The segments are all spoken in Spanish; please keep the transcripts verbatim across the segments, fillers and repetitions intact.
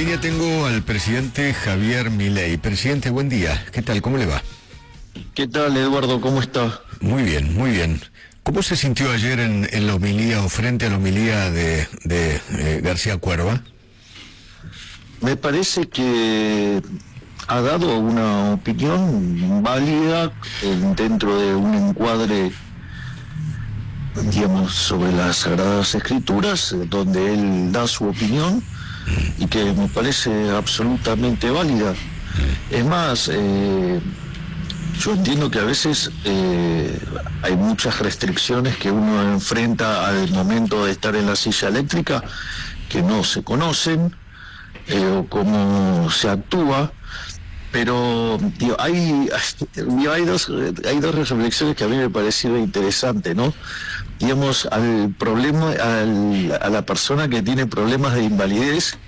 línea tengo al presidente Javier Milei. Presidente, buen día. ¿Qué tal? ¿Cómo le va? ¿Qué tal, Eduardo? ¿Cómo está? Muy bien, muy bien. ¿Cómo se sintió ayer en, en la homilía o frente a la homilía de, de eh, García Cuerva? Me parece que ha dado una opinión válida eh, dentro de un encuadre, digamos, sobre las Sagradas Escrituras, eh, donde él da su opinión y que me parece absolutamente válida. Es más, eh, yo entiendo que a veces eh, hay muchas restricciones que uno enfrenta al momento de estar en la silla eléctrica que no se conocen, eh, o cómo se actúa, pero digo, hay, digo, hay, dos, hay dos reflexiones que a mí me parecieron interesantes, ¿no? Digamos, al problema, al, a la persona que tiene problemas de invalidez,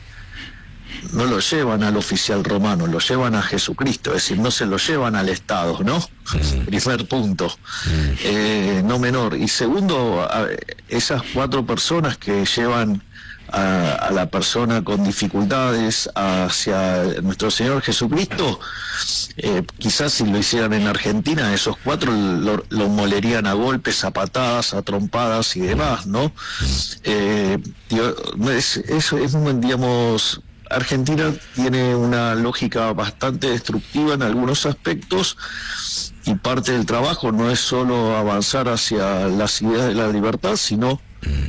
no lo llevan al oficial romano, lo llevan a Jesucristo, es decir, no se lo llevan al Estado, ¿no? Mm. Primer punto, mm. eh, no menor. Y segundo, a, esas cuatro personas que llevan a, a la persona con dificultades hacia nuestro Señor Jesucristo, eh, quizás si lo hicieran en Argentina, esos cuatro lo, lo molerían a golpes, a patadas, a trompadas y demás, ¿no? Eh, digo, es, eso es, digamos... Argentina tiene una lógica bastante destructiva en algunos aspectos y parte del trabajo no es solo avanzar hacia las ideas de la libertad, sino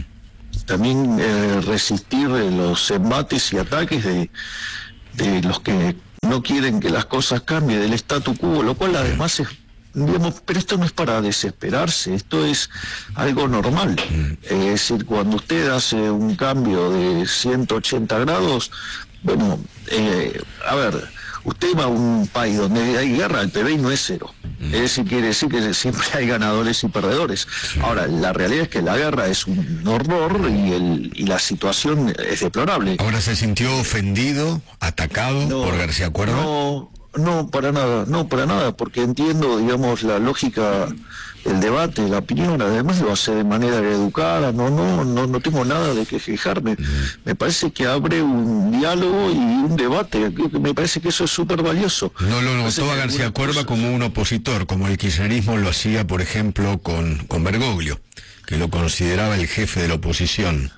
también eh, resistir los embates y ataques de, de los que no quieren que las cosas cambien, del statu quo, lo cual además es, digamos, pero esto no es para desesperarse, esto es algo normal. Es decir, cuando usted hace un cambio de ciento ochenta grados, bueno, eh, a ver, usted va a un país donde hay guerra, el P B I no es cero. Es decir, quiere decir que siempre hay ganadores y perdedores. Ahora, la realidad es que la guerra es un horror y, el, y la situación es deplorable. ¿Ahora se sintió ofendido, atacado no, por García Cuerva? No, no, para nada, no, para nada, porque entiendo, digamos, la lógica del debate, la opinión, además lo hace de manera educada, no, no, no, no tengo nada de que quejarme. Me parece que abre un diálogo y un debate, me parece que eso es súper valioso. No lo notó a García Cuerva como un opositor, como el kirchnerismo lo hacía, por ejemplo, con, con Bergoglio, que lo consideraba el jefe de la oposición.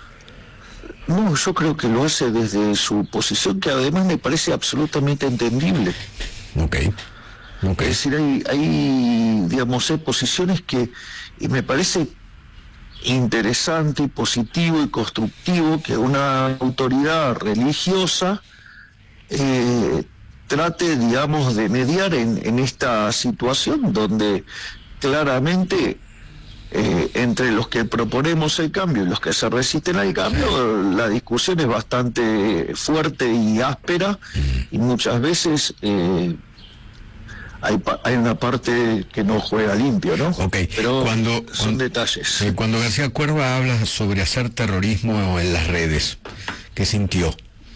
No, yo creo que lo hace desde su posición, que además me parece absolutamente entendible. Ok. Okay. Es decir, hay, hay, digamos, hay posiciones que y me parece interesante y positivo y constructivo que una autoridad religiosa eh, trate, digamos, de mediar en, en esta situación donde claramente eh, entre los que proponemos el cambio y los que se resisten al cambio, la discusión es bastante fuerte y áspera y muchas veces... Eh, Hay, hay una parte que no juega limpio, ¿no? Okay. Pero cuando, son cuando, detalles. Eh, cuando García Cuerva habla sobre hacer terrorismo en las redes, ¿qué sintió?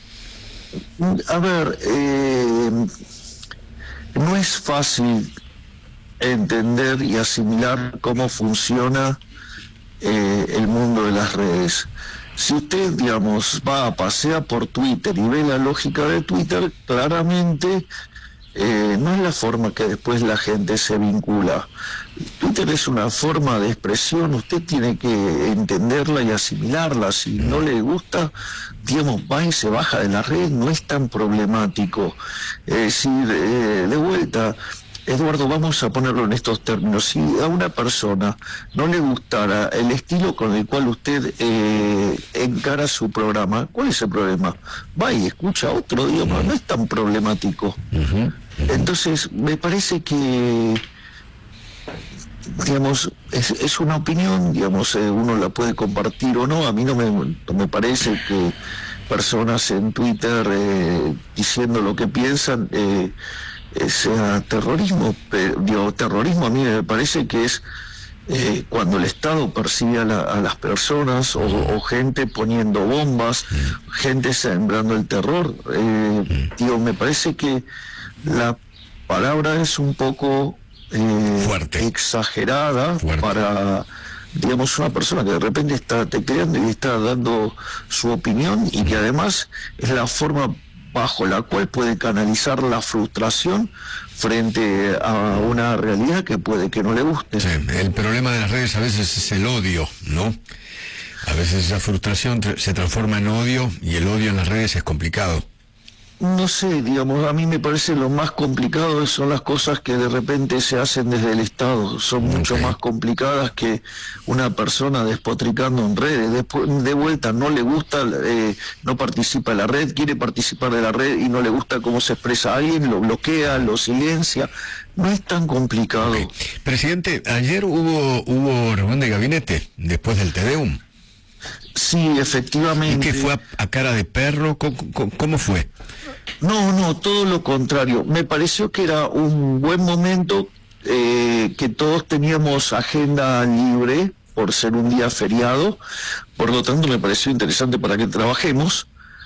A ver, eh, no es fácil entender y asimilar cómo funciona eh, el mundo de las redes. Si usted, digamos, va a pasear por Twitter y ve la lógica de Twitter, claramente... Eh, no es la forma que después la gente se vincula. Twitter es una forma de expresión, usted tiene que entenderla y asimilarla. Si no le gusta, digamos, va y se baja de la red, no es tan problemático. Es decir, eh, de vuelta, Eduardo, vamos a ponerlo en estos términos. Si a una persona no le gustara el estilo con el cual usted eh, encara su programa, ¿cuál es el problema? Va y escucha otro, digamos, no es tan problemático. Uh-huh. Entonces, me parece que, digamos, es, es una opinión, digamos, eh, uno la puede compartir o no. A mí no me, no me parece que personas en Twitter eh, diciendo lo que piensan... Eh, sea terrorismo, pero digo, terrorismo a mí me parece que es eh, cuando el Estado persigue a, la, a las personas o, o gente poniendo bombas, gente sembrando el terror. Eh, digo, me parece que la palabra es un poco eh, fuerte, exagerada fuerte. para digamos, una persona que de repente está tecleando y está dando su opinión, y que además es la forma bajo la cual puede canalizar la frustración frente a una realidad que puede que no le guste. Sí, el problema de las redes a veces es el odio, ¿no? A veces esa frustración se transforma en odio, y el odio en las redes es complicado. No sé, digamos, a mí me parece lo más complicado son las cosas que de repente se hacen desde el Estado. Son mucho Okay. más complicadas que una persona despotricando en redes. Después, de vuelta, no le gusta, eh, no participa en la red, quiere participar de la red y no le gusta cómo se expresa alguien, lo bloquea, lo silencia. No es tan complicado. Okay. Presidente, ayer hubo, hubo reunión de gabinete después del Te Deum. Sí, efectivamente. ¿Y qué fue a, a cara de perro? ¿Cómo, cómo, cómo fue? No, no, todo lo contrario. Me pareció que era un buen momento, eh, que todos teníamos agenda libre por ser un día feriado, por lo tanto me pareció interesante para que trabajemos.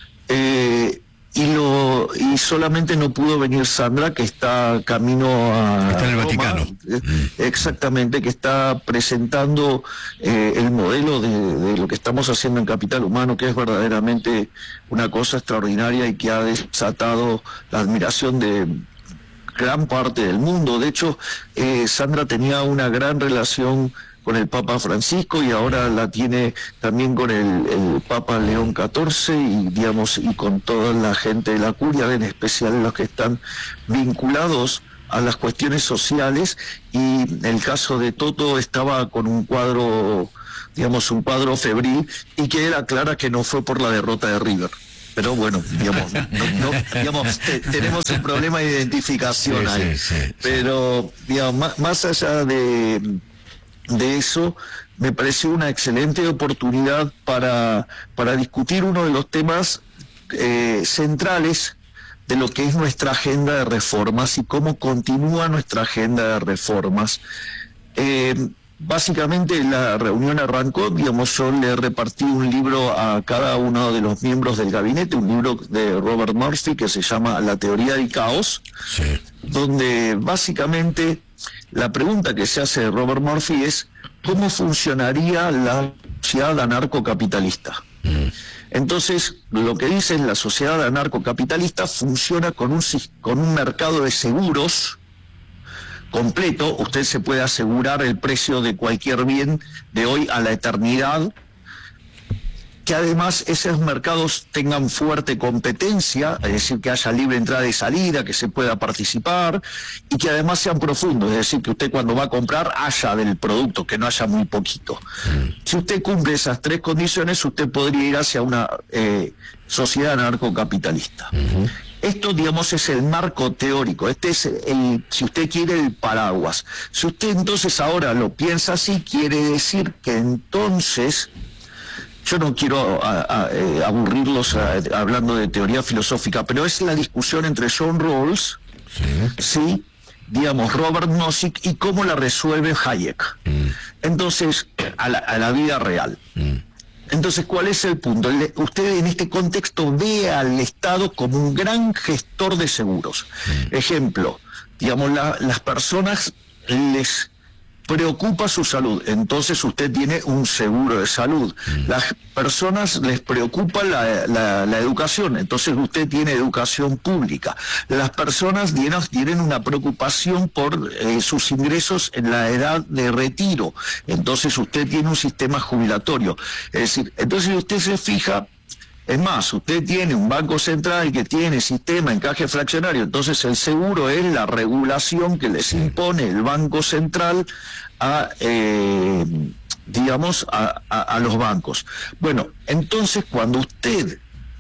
Eh, y lo y solamente no pudo venir Sandra, que está camino a Está en el Roma, Vaticano. eh, exactamente, que está presentando eh, el modelo de, de lo que estamos haciendo en Capital Humano, que es verdaderamente una cosa extraordinaria y que ha desatado la admiración de gran parte del mundo. De hecho, eh, Sandra tenía una gran relación con el Papa Francisco, y ahora la tiene también con el, el Papa León catorce, y digamos, y con toda la gente de la curia, en especial los que están vinculados a las cuestiones sociales. Y el caso de Toto estaba con un cuadro, digamos, un cuadro febril, y que él aclara que no fue por la derrota de River. Pero bueno, digamos, no, no, digamos te, tenemos un problema de identificación Sí, ahí. sí, sí, sí. Pero, digamos, más, más allá de, de eso, me pareció una excelente oportunidad para, para discutir uno de los temas eh, centrales de lo que es nuestra agenda de reformas y cómo continúa nuestra agenda de reformas. Eh, Básicamente la reunión arrancó, digamos, yo le repartí un libro a cada uno de los miembros del gabinete, un libro de Robert Murphy que se llama La teoría del caos, Sí. donde básicamente la pregunta que se hace de Robert Murphy es ¿cómo funcionaría la sociedad anarcocapitalista? Mm. Entonces, lo que dice es la sociedad anarcocapitalista funciona con un, con un mercado de seguros completo. Usted se puede asegurar el precio de cualquier bien de hoy a la eternidad, que además esos mercados tengan fuerte competencia, es decir, que haya libre entrada y salida, que se pueda participar, y que además sean profundos, es decir, que usted cuando va a comprar haya del producto, que no haya muy poquito. Si usted cumple esas tres condiciones, usted podría ir hacia una eh, sociedad anarcocapitalista. Uh-huh. Esto, digamos, es el marco teórico, este es el, si usted quiere, el paraguas. Si usted entonces ahora lo piensa así, quiere decir que entonces, yo no quiero a, a, a, aburrirlos a, a, hablando de teoría filosófica, pero es la discusión entre John Rawls, sí, ¿sí? digamos, Robert Nozick, y cómo la resuelve Hayek. Mm. Entonces, a la, a la vida real. Mm. Entonces, ¿cuál es el punto? Usted en este contexto ve al Estado como un gran gestor de seguros. Mm. Ejemplo, digamos, la, las personas les preocupa su salud, entonces usted tiene un seguro de salud. Mm. Las personas les preocupa la, la, la educación, entonces usted tiene educación pública. Las personas tienen, tienen una preocupación por eh, sus ingresos en la edad de retiro, entonces usted tiene un sistema jubilatorio. Es decir, entonces si usted se fija, es más, usted tiene un banco central que tiene sistema encaje fraccionario, entonces el seguro es la regulación que les impone el Banco Central a, eh, digamos, a, a, a los bancos. Bueno, entonces cuando usted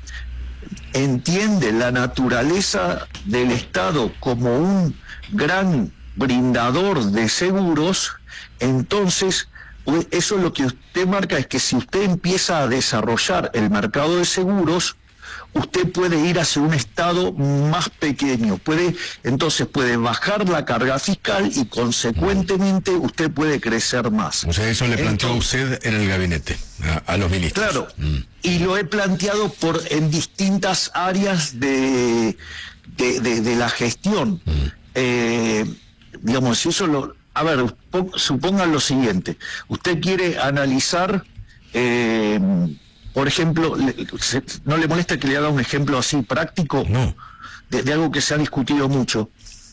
entiende la naturaleza del Estado como un gran brindador de seguros, entonces eso es lo que usted marca, es que si usted empieza a desarrollar el mercado de seguros, usted puede ir hacia un Estado más pequeño, puede entonces puede bajar la carga fiscal y consecuentemente usted puede crecer más. O sea, eso le planteó entonces, usted en el gabinete, a, a los ministros. Claro, mm. y lo he planteado por en distintas áreas de, de, de, de la gestión. Mm. Eh, digamos, si eso lo... a ver, supongan lo siguiente. Usted quiere analizar, eh, por ejemplo, ¿no le molesta que le haga un ejemplo así práctico? No. De, de algo que se ha discutido mucho.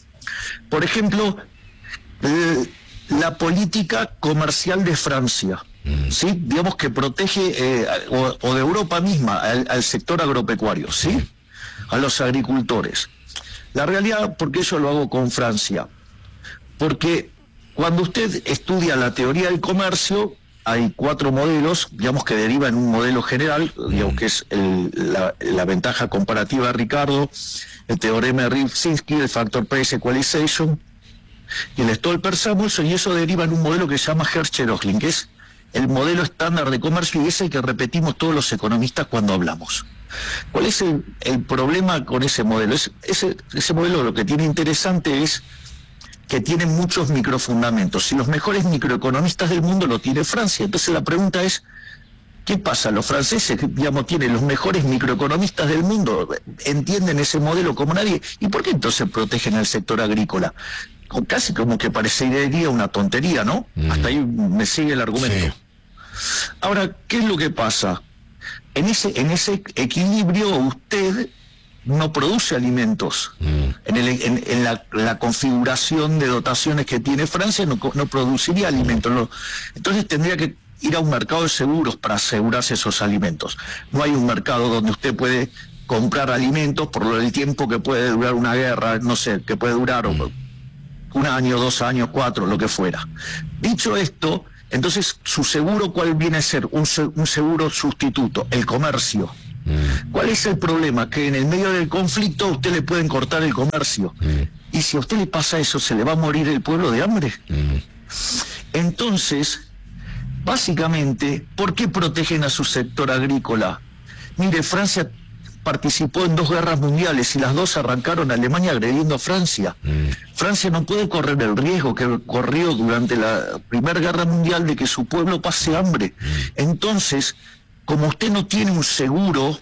Por ejemplo, eh, la política comercial de Francia, mm. ¿sí? Digamos que protege, eh, o, o de Europa misma, al, al sector agropecuario, ¿sí? Mm. A los agricultores. La realidad, ¿por qué yo lo hago con Francia? Porque cuando usted estudia la teoría del comercio, hay cuatro modelos, digamos, que derivan en un modelo general, digamos que es el, la, la ventaja comparativa de Ricardo, el teorema de Ripsinski, el factor price equalization y el Stolper-Samuelson, y eso deriva en un modelo que se llama Hertzsche-Röchling, que es el modelo estándar de comercio y es el que repetimos todos los economistas cuando hablamos. ¿Cuál es el, el problema con ese modelo? Es, ese, ese modelo lo que tiene interesante es que tiene muchos microfundamentos. Y los mejores microeconomistas del mundo lo tiene Francia. Entonces la pregunta es, ¿qué pasa? Los franceses, digamos, tienen los mejores microeconomistas del mundo, entienden ese modelo como nadie. ¿Y por qué entonces protegen al sector agrícola? Casi como que parecería una tontería, ¿no? Mm. Hasta ahí me sigue el argumento. Sí. Ahora, ¿qué es lo que pasa? En ese, en ese equilibrio usted no produce alimentos. Mm. En, el, en, en la, la configuración de dotaciones que tiene Francia no, no produciría alimentos. No. Entonces tendría que ir a un mercado de seguros para asegurarse esos alimentos. No hay un mercado donde usted puede comprar alimentos por el tiempo que puede durar una guerra, no sé, que puede durar mm. un año, dos años, cuatro, lo que fuera. Dicho esto, entonces su seguro, ¿cuál viene a ser? Un, un seguro sustituto, el comercio. Mm. ¿Cuál es el problema? Que en el medio del conflicto a usted le pueden cortar el comercio. Mm. Y si a usted le pasa eso, ¿se le va a morir el pueblo de hambre? Mm. Entonces, básicamente, ¿por qué protegen a su sector agrícola? Mire, Francia participó en dos guerras mundiales y las dos arrancaron a Alemania agrediendo a Francia. Mm. Francia no puede correr el riesgo que corrió durante la Primera Guerra Mundial de que su pueblo pase hambre. Mm. Entonces, como usted no tiene un seguro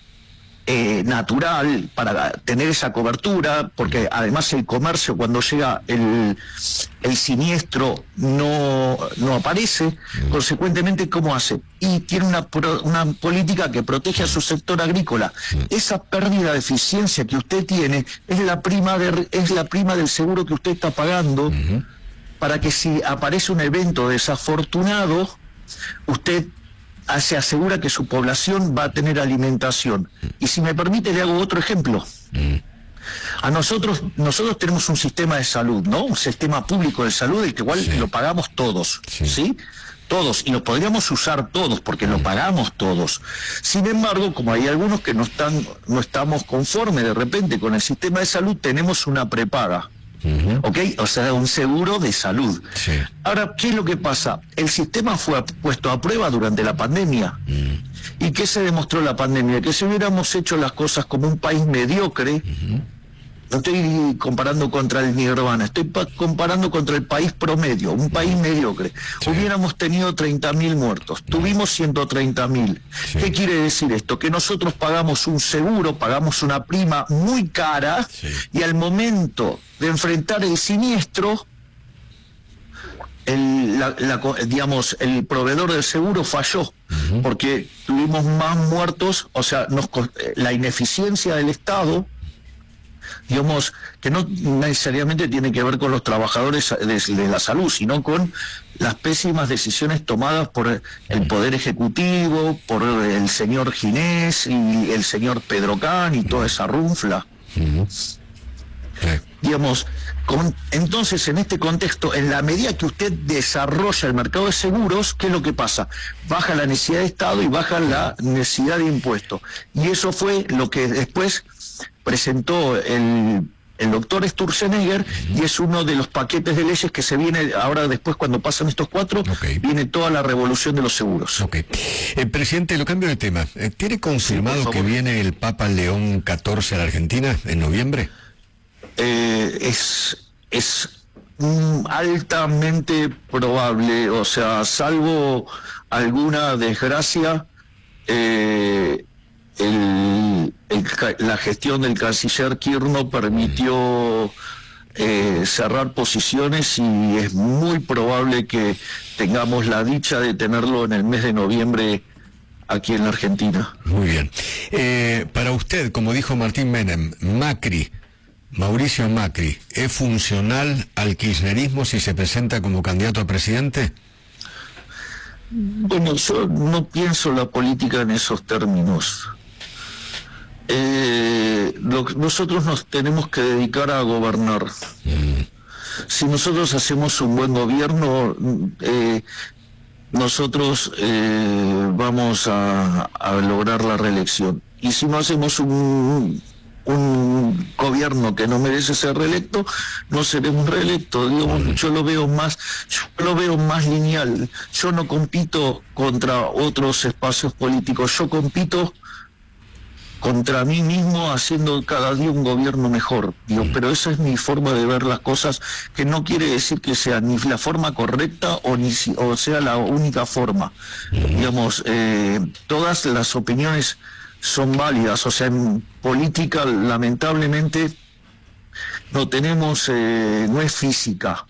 eh, natural para tener esa cobertura, porque además el comercio cuando llega el, el siniestro no, no aparece, mm. consecuentemente, ¿cómo hace? Y tiene una, una política que protege a su sector agrícola. Mm. Esa pérdida de eficiencia que usted tiene es la prima, de, es la prima del seguro que usted está pagando, mm-hmm. para que si aparece un evento desafortunado, usted se asegura que su población va a tener alimentación. Y si me permite, le hago otro ejemplo. Mm. A nosotros, nosotros tenemos un sistema de salud, ¿no? Un sistema público de salud, el que igual sí. lo pagamos todos, ¿sí? ¿sí? Todos, y lo podríamos usar todos, porque mm. lo pagamos todos. Sin embargo, como hay algunos que no están, no estamos conformes de repente con el sistema de salud, tenemos una prepaga. Uh-huh. ¿Ok? O sea, un seguro de salud. Sí. Ahora, ¿qué es lo que pasa? El sistema fue puesto a prueba durante la pandemia. Uh-huh. ¿Y qué se demostró en la pandemia? Que si hubiéramos hecho las cosas como un país mediocre, uh-huh. no estoy comparando contra el Nirvana, estoy comparando contra el país promedio, un país uh-huh. mediocre, sí. hubiéramos tenido treinta mil muertos, uh-huh. tuvimos ciento treinta mil. Sí. ¿Qué quiere decir esto? Que nosotros pagamos un seguro, pagamos una prima muy cara, sí. y al momento de enfrentar el siniestro, el, la, la, digamos, el proveedor del seguro falló, uh-huh. porque tuvimos más muertos, o sea, nos, la ineficiencia del Estado, digamos, que no necesariamente tiene que ver con los trabajadores de, de la salud, sino con las pésimas decisiones tomadas por el Poder Ejecutivo, por el señor Ginés y el señor Pedro Can y toda esa runfla. Uh-huh. Sí. Digamos, con, entonces en este contexto, en la medida que usted desarrolla el mercado de seguros, ¿qué es lo que pasa? Baja la necesidad de Estado y baja la necesidad de impuestos. Y eso fue lo que después presentó el, el doctor Sturzenegger, uh-huh. y es uno de los paquetes de leyes que se viene ahora después, cuando pasan estos cuatro, okay. viene toda la revolución de los seguros. Okay. Eh, presidente, lo cambio de tema. ¿Tiene confirmado sí, que viene el Papa León catorce a la Argentina en noviembre? Eh, es es mm, altamente probable, o sea, salvo alguna desgracia, eh, el, el, la gestión del canciller Kirchner permitió eh, cerrar posiciones y es muy probable que tengamos la dicha de tenerlo en el mes de noviembre aquí en la Argentina. Muy bien. Eh, para usted, como dijo Martín Menem, Macri, Mauricio Macri, ¿es funcional al kirchnerismo si se presenta como candidato a presidente? Bueno, yo no pienso la política en esos términos. Eh, lo, nosotros nos tenemos que dedicar a gobernar. Mm. Si nosotros hacemos un buen gobierno, eh, nosotros eh, vamos a, a lograr la reelección. Y si no hacemos un, un gobierno que no merece ser reelecto, no seremos reelectos. Digo, yo lo veo más, yo lo veo más lineal. Yo no compito contra otros espacios políticos, yo compito contra mí mismo haciendo cada día un gobierno mejor. Digo, pero esa es mi forma de ver las cosas, que no quiere decir que sea ni la forma correcta o ni si, o sea la única forma. Digamos, eh, todas las opiniones son válidas. O sea, en política lamentablemente no tenemos, eh, no es física.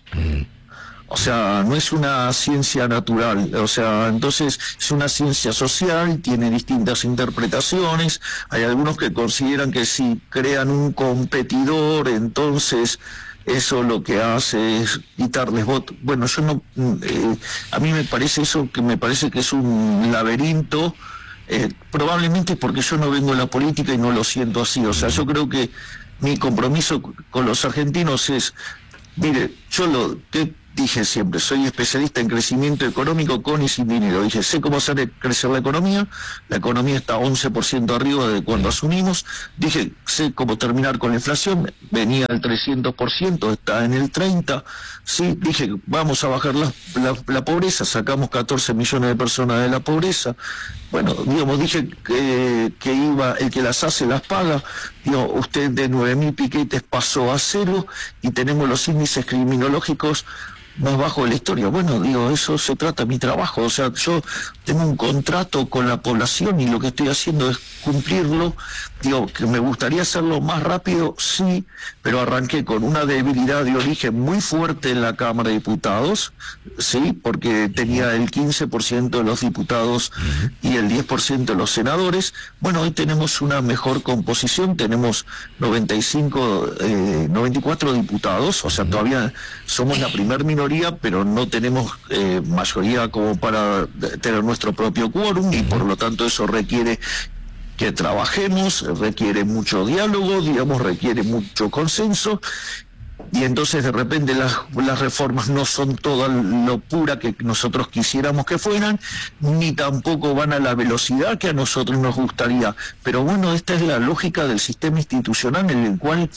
O sea, no es una ciencia natural, o sea, entonces es una ciencia social, tiene distintas interpretaciones. Hay algunos que consideran que si crean un competidor, entonces eso lo que hace es quitarles votos. Bueno, yo no, eh, a mí me parece eso, que me parece que es un laberinto, eh, probablemente porque yo no vengo de la política y no lo siento así. O sea, yo creo que mi compromiso con los argentinos es, mire, yo lo que dije siempre, soy especialista en crecimiento económico con y sin dinero. Dije, sé cómo hacer crecer la economía, la economía está once por ciento arriba de cuando asumimos. Dije, sé cómo terminar con la inflación, venía al trescientos por ciento, está en el treinta por ciento. Sí, dije, vamos a bajar la, la, la pobreza, sacamos catorce millones de personas de la pobreza. Bueno, digamos, dije que, que iba, el que las hace las paga. Digo, usted de nueve mil piquetes pasó a cero y tenemos los índices criminológicos más bajos de la historia. Bueno, digo, eso se trata de mi trabajo. O sea, yo tengo un contrato con la población y lo que estoy haciendo es cumplirlo. Digo, que me gustaría hacerlo más rápido, sí, pero arranqué con una debilidad de origen muy fuerte en la Cámara de Diputados, sí, porque tenía el quince por ciento de los diputados y el diez por ciento de los senadores. Bueno, hoy tenemos una mejor composición, tenemos noventa y cinco, eh, noventa y cuatro diputados, o sea, todavía somos la primer minoría, pero no tenemos eh, mayoría como para tener nuestro propio quórum, y por lo tanto eso requiere que trabajemos, requiere mucho diálogo, digamos, requiere mucho consenso, y entonces de repente las, las reformas no son toda lo pura que nosotros quisiéramos que fueran, ni tampoco van a la velocidad que a nosotros nos gustaría. Pero bueno, esta es la lógica del sistema institucional en el cual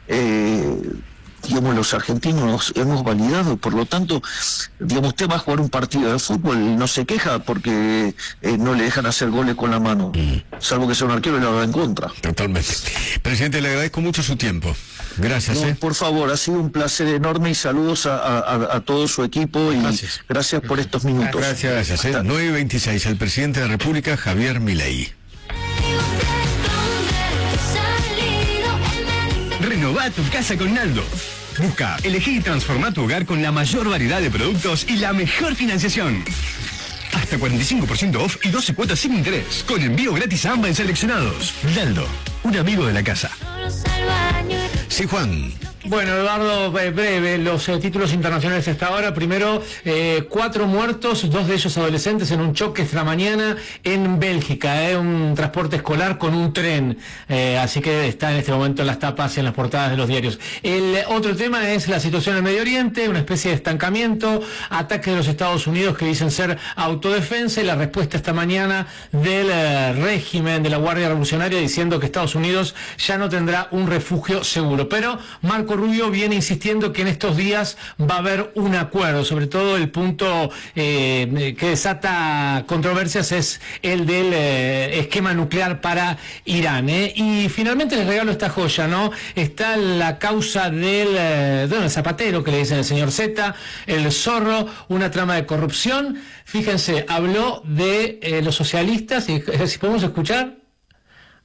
eh, digamos, los argentinos hemos validado. Por lo tanto, digamos, usted va a jugar un partido de fútbol y no se queja porque eh, no le dejan hacer goles con la mano, mm. salvo que sea un arquero y lo haga en contra. Totalmente. Presidente, le agradezco mucho su tiempo. Gracias. No, eh. por favor, ha sido un placer enorme y saludos a, a, a todo su equipo y gracias, gracias por estos minutos. Gracias, gracias. Eh. nueve y veintiséis, el presidente de la República, Javier Milei. Renová tu casa con Naldo. Busca, elegí y transformá tu hogar con la mayor variedad de productos y la mejor financiación. Hasta cuarenta y cinco por ciento off y doce cuotas sin interés. Con envío gratis a ambas en seleccionados. Naldo, un amigo de la casa. Sí, Juan. Bueno, Eduardo, breve, los eh, títulos internacionales hasta ahora. Primero, eh, cuatro muertos, dos de ellos adolescentes en un choque esta mañana en Bélgica, eh, un transporte escolar con un tren. Eh, así que está en este momento en las tapas y en las portadas de los diarios. El eh, otro tema es la situación en el Medio Oriente, una especie de estancamiento, ataques de los Estados Unidos que dicen ser autodefensa, y la respuesta esta mañana del eh, régimen de la Guardia Revolucionaria diciendo que Estados Unidos ya no tendrá un refugio seguro. Pero Marco Rubio viene insistiendo que en estos días va a haber un acuerdo. Sobre todo el punto eh, que desata controversias es el del eh, esquema nuclear para Irán, ¿eh? Y finalmente les regalo esta joya, ¿no? Está la causa del, eh, del Zapatero, que le dicen el señor Z, el zorro, una trama de corrupción. Fíjense, habló de eh, los socialistas, y si podemos escuchar.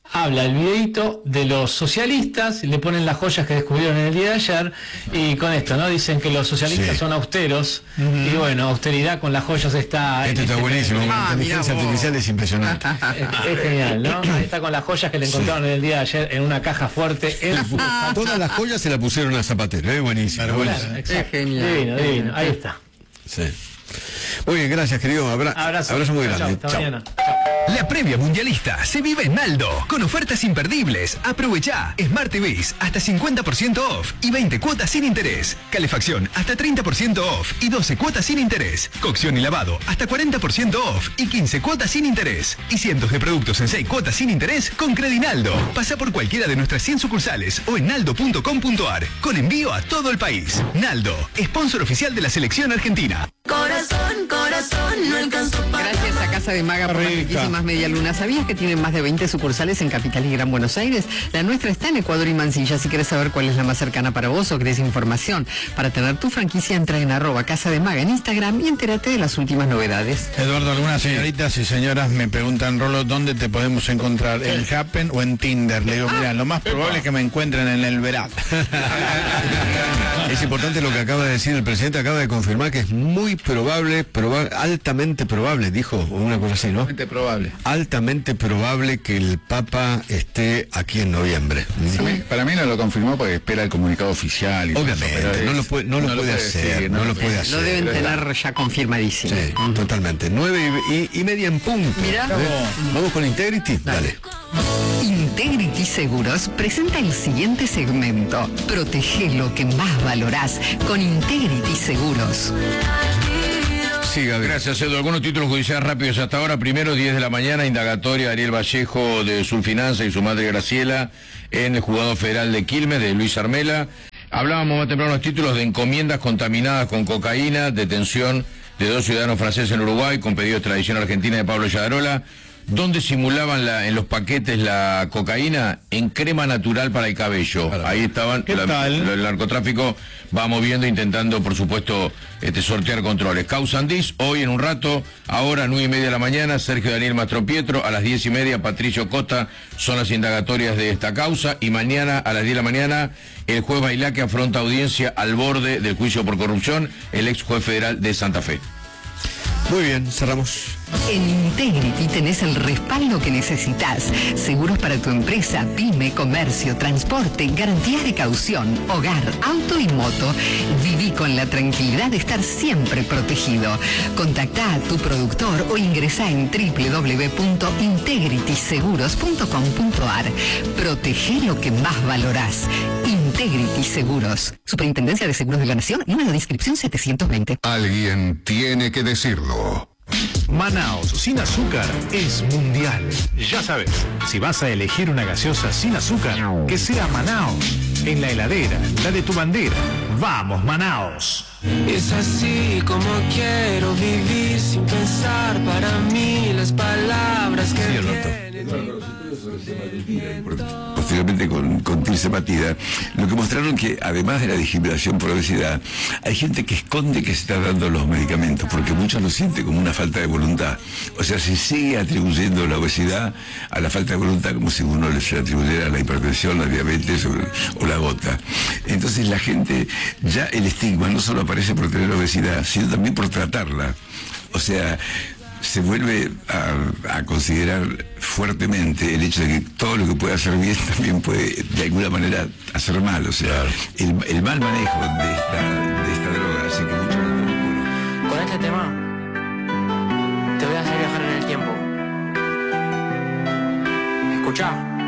habla el videito de los socialistas, le ponen las joyas que descubrieron en el día de ayer, y con esto, ¿no? Dicen que los socialistas Sí. son austeros, uh-huh. y bueno, austeridad con las joyas está... Esto está este, buenísimo, la Ah, inteligencia mirá vos. artificial es impresionante. Es, es genial, ¿no? Ahí está con las joyas que le encontraron en el día de ayer en una caja fuerte. En... Todas las joyas se la pusieron a Zapatero, ¿eh? Buenísimo. Claro, buenísimo. exacto. Es genial. Divino, divino, ahí está. Sí. Muy bien, gracias, querido. Abra Abrazo. abrazo muy Chao, grande. chao, hasta Chao. mañana. Chao. La previa mundialista se vive en Naldo, con ofertas imperdibles. Aprovecha Smart T Vs hasta cincuenta por ciento off y veinte cuotas sin interés. Calefacción hasta treinta por ciento off y doce cuotas sin interés. Cocción y lavado hasta cuarenta por ciento off y quince cuotas sin interés. Y cientos de productos en seis cuotas sin interés con Credinaldo. Pasa por cualquiera de nuestras cien sucursales o en naldo punto com punto ar, con envío a todo el país. Naldo, sponsor oficial de la selección argentina. Corazón, corazón, no alcanzó para... Gracias a Casa de Maga por las Rica. riquísimas medialunas. ¿Sabías que tienen más de veinte sucursales en Capital y Gran Buenos Aires? La nuestra está en Ecuador y Mansilla. Si quieres saber cuál es la más cercana para vos o querés información para tener tu franquicia, entra en arroba Casa de Maga en Instagram y entérate de las últimas novedades. Eduardo, algunas señoritas y señoras me preguntan, Rolo, ¿dónde te podemos encontrar? ¿En Happen o en Tinder? Le digo, mira, lo más probable es que me encuentren en el Verat. Es importante lo que acaba de decir el presidente, acaba de confirmar que es muy probable, proba altamente probable, dijo una cosa así, ¿no? Altamente probable. Altamente probable que el Papa esté aquí en noviembre. Para mí, para mí no lo confirmó porque espera el comunicado oficial. Y todo eso, Obviamente, pero no es- lo puede, no lo no lo puede puede hacer, decir, no, no lo lo puede puede hacer. Lo deben pero tener ya confirmadísimo. Sí, totalmente. Nueve y, y- y media en punto. Mirá. ¿Eh? Vamos con Integrity. Dale. Integrity Seguros presenta el siguiente segmento. Protege lo que más valorás con Integrity Seguros. Sí, Gabriel. Gracias, Edu. Algunos títulos judiciales rápidos hasta ahora. Primero, diez de la mañana, indagatoria de Ariel Vallejo de Sulfinanza y su madre Graciela en el juzgado federal de Quilmes, de Luis Armela. Hablábamos más temprano los títulos de encomiendas contaminadas con cocaína, detención de dos ciudadanos franceses en Uruguay con pedido de extradición argentina de Pablo Yadarola, donde simulaban la, en los paquetes la cocaína en crema natural para el cabello. Ahí estaban, ¿Qué la- tal? la- el narcotráfico va moviendo, intentando, por supuesto, este, sortear controles. Causa Andís, hoy en un rato, ahora nueve y media de la mañana, Sergio Daniel Mastropietro, a las diez y media, Patricio Costa, son las indagatorias de esta causa, y mañana a las diez de la mañana, el juez Bailaque afronta audiencia al borde del juicio por corrupción, el ex juez federal de Santa Fe. Muy bien, cerramos. En Integrity tenés el respaldo que necesitas. Seguros para tu empresa, pyme, comercio, transporte, garantías de caución, hogar, auto y moto. Viví con la tranquilidad de estar siempre protegido. Contactá a tu productor o ingresá en doble u doble u doble u punto integrity seguros punto com punto ar. Protege lo que más valorás. Integrity Seguros. Superintendencia de Seguros de la Nación, número de inscripción setecientos veinte. Alguien tiene que decirlo. Manaos sin azúcar es mundial. Ya sabes, si vas a elegir una gaseosa sin azúcar, que sea Manaos. En la heladera, la de tu bandera. ¡Vamos, Manaos! Es así como quiero vivir sin pensar para mí las palabras que Sí, Alberto. Posteriormente con, con Tirse Batida, lo que mostraron que además de la discriminación por obesidad, hay gente que esconde que se está dando los medicamentos, porque muchos lo sienten como una falta de voluntad. O sea, se sigue atribuyendo la obesidad a la falta de voluntad, como si uno le se atribuyera a la hipertensión, la diabetes o, o la gota. Entonces la gente, ya el estigma no solo aparece por tener obesidad, sino también por tratarla. O sea, se vuelve a, a considerar fuertemente el hecho de que todo lo que puede hacer bien también puede de alguna manera hacer mal. O sea, el, el mal manejo de esta, de esta droga hace que muchos lo tomen. Con este tema te voy a hacer viajar en el tiempo. Escuchá.